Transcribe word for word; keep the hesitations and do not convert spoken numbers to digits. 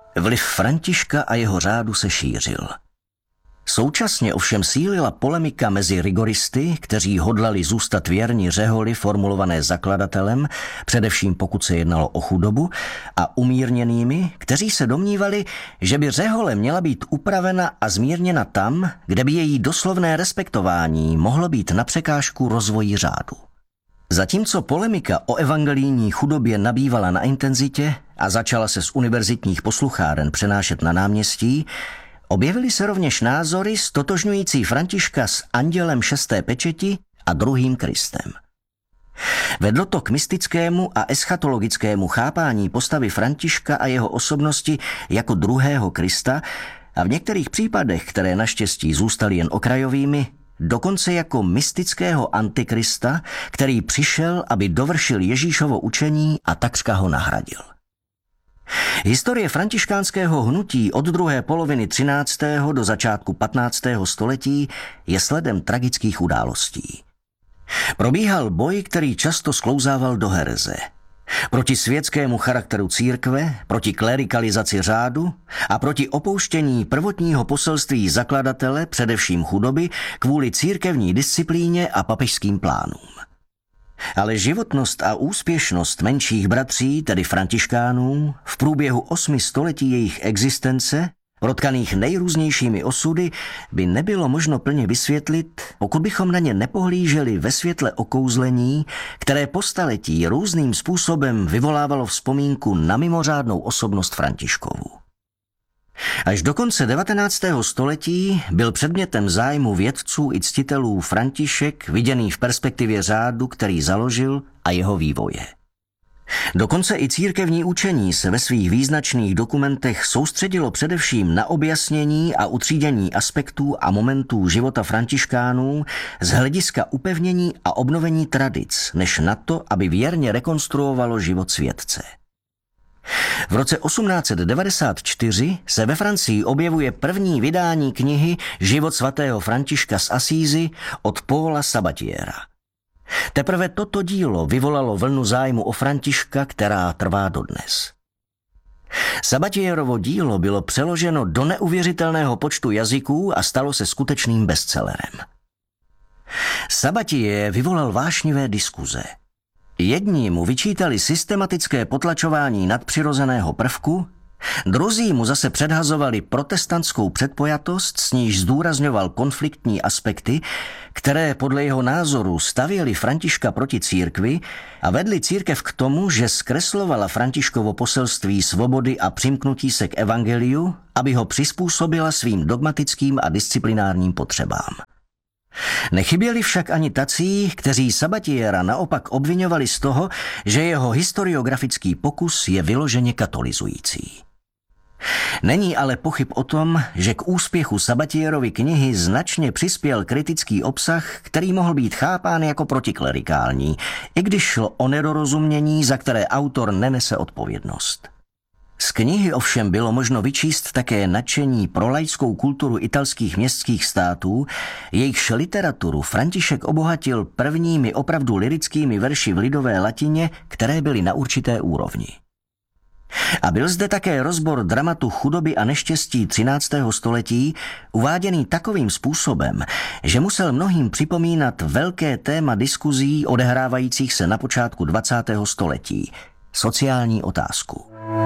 Vliv Františka a jeho řádu se šířil. Současně ovšem sílila polemika mezi rigoristy, kteří hodlali zůstat věrni řeholi formulované zakladatelem, především pokud se jednalo o chudobu, a umírněnými, kteří se domnívali, že by řehole měla být upravena a zmírněna tam, kde by její doslovné respektování mohlo být na překážku rozvoji řádu. Zatímco polemika o evangelijní chudobě nabývala na intenzitě a začala se z univerzitních poslucháren přenášet na náměstí, objevily se rovněž názory stotožňující Františka s andělem šesté pečeti a druhým Kristem. Vedlo to k mystickému a eschatologickému chápání postavy Františka a jeho osobnosti jako druhého Krista a v některých případech, které naštěstí zůstaly jen okrajovými, dokonce jako mystického antikrista, který přišel, aby dovršil Ježíšovo učení a takřka ho nahradil. Historie františkánského hnutí od druhé poloviny třináctého do začátku patnáctého století je sledem tragických událostí. Probíhal boj, který často sklouzával do hereze. Proti světskému charakteru církve, proti klerikalizaci řádu a proti opouštění prvotního poselství zakladatele, především chudoby, kvůli církevní disciplíně a papežským plánům. Ale životnost a úspěšnost menších bratří, tedy františkánů, v průběhu osmi století jejich existence, protkaných nejrůznějšími osudy, by nebylo možno plně vysvětlit, pokud bychom na ně nepohlíželi ve světle okouzlení, které po staletí různým způsobem vyvolávalo vzpomínku na mimořádnou osobnost Františkovu. Až do konce devatenáctého století byl předmětem zájmu vědců i ctitelů František viděný v perspektivě řádu, který založil, a jeho vývoje. Dokonce i církevní učení se ve svých význačných dokumentech soustředilo především na objasnění a utřídění aspektů a momentů života františkánů z hlediska upevnění a obnovení tradic, než na to, aby věrně rekonstruovalo život světce. V roce osmnáct set devadesát čtyři se ve Francii objevuje první vydání knihy Život svatého Františka z Asízy od Paula Sabatiera. Teprve toto dílo vyvolalo vlnu zájmu o Františka, která trvá dodnes. Sabatierovo dílo bylo přeloženo do neuvěřitelného počtu jazyků a stalo se skutečným bestsellerem. Sabatier vyvolal vášnivé diskuze. Jedni mu vyčítali systematické potlačování nadpřirozeného prvku, druzí mu zase předhazovali protestantskou předpojatost, s níž zdůrazňoval konfliktní aspekty, které podle jeho názoru stavěly Františka proti církvi a vedli církev k tomu, že zkreslovala Františkovo poselství svobody a přimknutí se k evangeliu, aby ho přizpůsobila svým dogmatickým a disciplinárním potřebám. Nechyběli však ani tací, kteří Sabatiera naopak obviňovali z toho, že jeho historiografický pokus je vyloženě katolizující. Není ale pochyb o tom, že k úspěchu Sabatierovy knihy značně přispěl kritický obsah, který mohl být chápán jako protiklerikální, i když šlo o nedorozumění, za které autor nenese odpovědnost. Z knihy ovšem bylo možno vyčíst také nadšení pro laickou kulturu italských městských států, jejichž literaturu František obohatil prvními opravdu lyrickými verši v lidové latině, které byly na určité úrovni. A byl zde také rozbor dramatu chudoby a neštěstí třináctého století, uváděný takovým způsobem, že musel mnohým připomínat velké téma diskuzí odehrávajících se na počátku dvacátého století – sociální otázku.